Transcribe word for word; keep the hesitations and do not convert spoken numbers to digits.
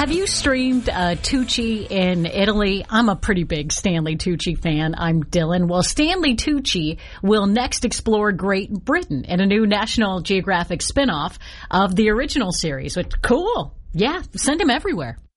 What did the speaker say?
Have you streamed uh, Tucci in Italy? I'm a pretty big Stanley Tucci fan. I'm Dylan. Well, Stanley Tucci will next explore Great Britain in a new National Geographic spinoff of the original series. Which, cool. Yeah, send him everywhere.